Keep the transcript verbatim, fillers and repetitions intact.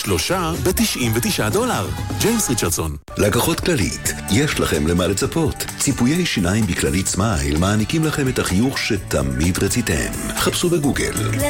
שלושה ב-תשעים ותשעה דולר. ג'יימס ריצ'רדסון. לקוחות כללית, יש לכם למה לצפות. ציפויי שיניים בכללית סמייל מעניקים לכם את החיוך שתמיד רציתם. חפשו בגוגל.